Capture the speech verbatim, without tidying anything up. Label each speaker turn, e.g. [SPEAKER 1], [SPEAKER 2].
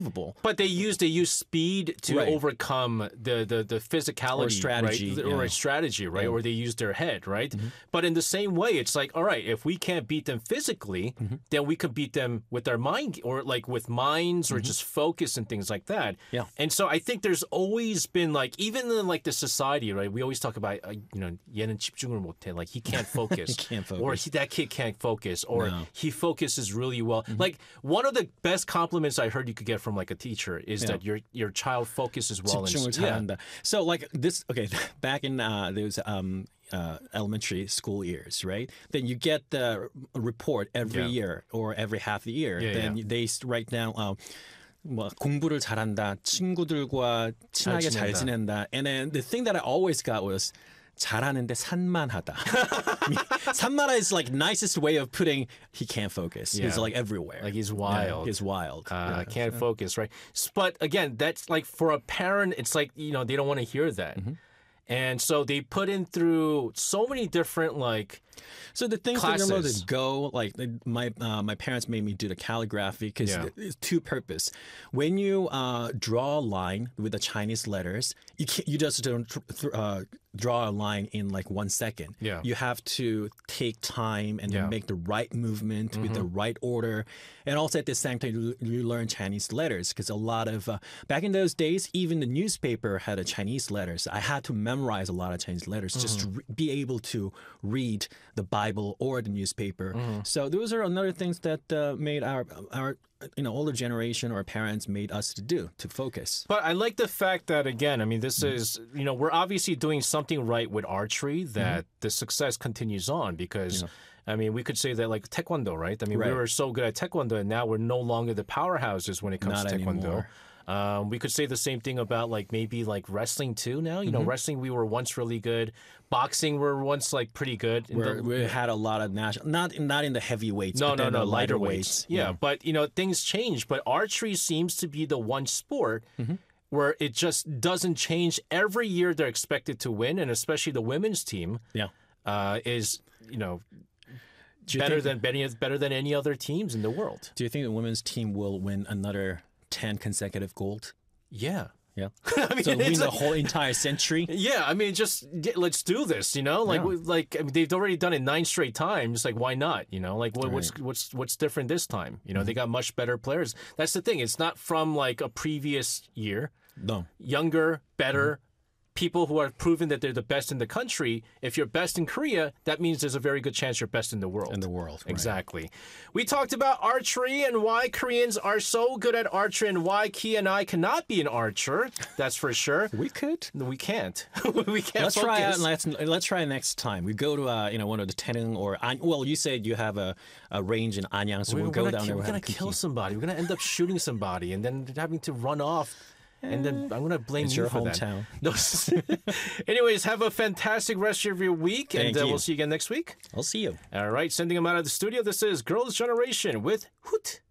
[SPEAKER 1] But they use they use speed to
[SPEAKER 2] Right.
[SPEAKER 1] overcome the, the, the physicality,
[SPEAKER 2] Or strategy,
[SPEAKER 1] right?
[SPEAKER 2] yeah.
[SPEAKER 1] or a strategy, right?
[SPEAKER 2] Yeah.
[SPEAKER 1] Or they use their head, right?
[SPEAKER 2] Mm-hmm.
[SPEAKER 1] But in the same way, it's like, all right, if we can't beat them physically,
[SPEAKER 2] Mm-hmm.
[SPEAKER 1] then we could beat them with our mind, or like with minds, or just focus and things like that.
[SPEAKER 2] Mm-hmm. Yeah.
[SPEAKER 1] And so I think there's always been like, even in like the society, right? We always talk about, uh, you know, 얘는 집중을 못해, like he can't focus,
[SPEAKER 2] He can't focus.
[SPEAKER 1] or he, that kid can't focus, or
[SPEAKER 2] No.
[SPEAKER 1] he focuses really well. Like one of the best compliments I heard you could get from like a teacher is
[SPEAKER 2] Yeah.
[SPEAKER 1] that your your child focuses well.
[SPEAKER 2] 집중을
[SPEAKER 1] and, yeah.
[SPEAKER 2] 잘한다. So like this, okay, back in uh, those um, uh, elementary school years, right? Then you get the report every
[SPEAKER 1] Yeah.
[SPEAKER 2] year or every half a year.
[SPEAKER 1] Yeah,
[SPEAKER 2] then
[SPEAKER 1] yeah.
[SPEAKER 2] they write down. Uh, 뭐 공부를 잘한다, 친구들과 친하게 잘 지낸다. And then the thing that I always got was 잘하는데 산만하다. 산만하 is like nicest way of putting he can't focus. He's
[SPEAKER 1] Yeah.
[SPEAKER 2] like everywhere.
[SPEAKER 1] Like he's
[SPEAKER 2] Yeah,
[SPEAKER 1] wild.
[SPEAKER 2] he's wild.
[SPEAKER 1] Uh,
[SPEAKER 2] Yeah.
[SPEAKER 1] can't focus, right? S- But again, that's like for a parent, it's like, you know, they don't want to hear that.
[SPEAKER 2] Mm-hmm.
[SPEAKER 1] And so they put in through so many different like
[SPEAKER 2] So the things that you're supposed
[SPEAKER 1] classes.
[SPEAKER 2] to go, like the- my uh, my parents made me do the calligraphy because
[SPEAKER 1] Yeah.
[SPEAKER 2] it's two purpose. When you uh, draw a line with the Chinese letters, you can't, you just don't th- th- uh, draw a line in like one second.
[SPEAKER 1] Yeah.
[SPEAKER 2] You have to take time and
[SPEAKER 1] Yeah.
[SPEAKER 2] then make the right movement with the right order, and also at the same time you, you learn Chinese letters because a lot of uh, back in those days, even the newspaper had a Chinese letters. I had to memorize a lot of Chinese letters just to re- be able to read the Bible or the newspaper. So those are another things that uh, made our our you know older generation or parents made us to do to focus.
[SPEAKER 1] But I like the fact that, again, I mean, this is, you know, we're obviously doing something right with archery, that the success continues on because, I mean, we could say that like Taekwondo, right? I mean, we
[SPEAKER 2] Right.
[SPEAKER 1] were so good at Taekwondo and now we're no longer the powerhouses when it comes
[SPEAKER 2] Not
[SPEAKER 1] to Taekwondo.
[SPEAKER 2] anymore.
[SPEAKER 1] Um, we could say the same thing about like maybe like wrestling too now. You know, wrestling, we were once really good. Boxing, we were once like pretty good. In
[SPEAKER 2] Where
[SPEAKER 1] the-
[SPEAKER 2] we had a lot of national, not not in the heavyweights.
[SPEAKER 1] no,
[SPEAKER 2] but
[SPEAKER 1] no,
[SPEAKER 2] then
[SPEAKER 1] no,
[SPEAKER 2] the
[SPEAKER 1] lighter
[SPEAKER 2] lighter
[SPEAKER 1] weights.
[SPEAKER 2] weights.
[SPEAKER 1] Yeah, but you know, things change. But archery seems to be the one sport where it just doesn't change. Every year they're expected to win, and especially the women's team
[SPEAKER 2] yeah.
[SPEAKER 1] uh, is, you know,
[SPEAKER 2] Do you
[SPEAKER 1] better
[SPEAKER 2] think,
[SPEAKER 1] than better, better than any other teams in the world.
[SPEAKER 2] Do you think the women's team will win another ten consecutive gold?
[SPEAKER 1] Yeah.
[SPEAKER 2] Yeah.
[SPEAKER 1] I mean,
[SPEAKER 2] So win
[SPEAKER 1] it's
[SPEAKER 2] the
[SPEAKER 1] like-
[SPEAKER 2] whole entire century.
[SPEAKER 1] Yeah, I mean, just get, let's do this. You know, like
[SPEAKER 2] Yeah.
[SPEAKER 1] we- like I mean, they've already done it nine straight times. Like, why not? You know, like what, what's
[SPEAKER 2] Right.
[SPEAKER 1] what's what's different this time? You know,
[SPEAKER 2] Mm-hmm.
[SPEAKER 1] they got much better players. That's the thing. It's not from like a previous year.
[SPEAKER 2] No.
[SPEAKER 1] Younger, better.
[SPEAKER 2] Mm-hmm.
[SPEAKER 1] People who are proven that they're the best in the country. If you're best in Korea, that means there's a very good chance you're best in the world.
[SPEAKER 2] In the world, right.
[SPEAKER 1] Exactly. We talked about archery and why Koreans are so good at archery and why Ki and I cannot be an archer. That's for sure.
[SPEAKER 2] We could.
[SPEAKER 1] No, we can't. we can't
[SPEAKER 2] Let's try it.
[SPEAKER 1] focus.
[SPEAKER 2] Let's let's try next time. We go to uh, you know one of the Taenung or An- well, you said you have a, a range in Anyang, so
[SPEAKER 1] We're,
[SPEAKER 2] we'll go
[SPEAKER 1] gonna,
[SPEAKER 2] down
[SPEAKER 1] ki-
[SPEAKER 2] there.
[SPEAKER 1] we're
[SPEAKER 2] We'll
[SPEAKER 1] gonna
[SPEAKER 2] have a
[SPEAKER 1] kill
[SPEAKER 2] compete.
[SPEAKER 1] somebody. We're gonna end up shooting somebody and then having to run off. And then I'm gonna blame
[SPEAKER 2] It's
[SPEAKER 1] you
[SPEAKER 2] your
[SPEAKER 1] for
[SPEAKER 2] hometown.
[SPEAKER 1] that. No. Anyways, have a fantastic rest of your week,
[SPEAKER 2] Thank
[SPEAKER 1] and uh,
[SPEAKER 2] you.
[SPEAKER 1] we'll see you again next week.
[SPEAKER 2] I'll see you.
[SPEAKER 1] All right, sending them out of the studio. This is Girls' Generation with Hoot.